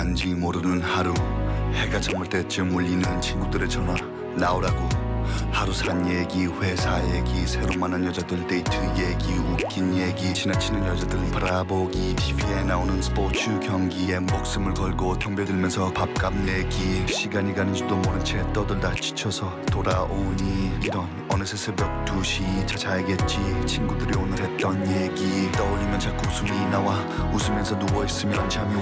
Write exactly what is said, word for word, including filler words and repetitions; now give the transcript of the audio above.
간지 모르는 하루. 해가 저물 때쯤 울리는 친구들의 전화. 나오라고. 하루 산 얘기, 회사 얘기, 새로 만난 여자들 데이트 얘기, 웃긴 얘기, 지나치는 여자들 바라보기, 티비에 나오는 스포츠 경기에 목숨을 걸고 덤벼들면서 밥값 내기. 시간이 가는 줄도 모른 채 떠들다 지쳐서 돌아오니 이런 어느새 새벽 두 시 차 자야겠지. 친구들이 오늘 했던 얘기 떠올리면 자꾸 웃음이 나와. 웃으면서 누워있으면 잠이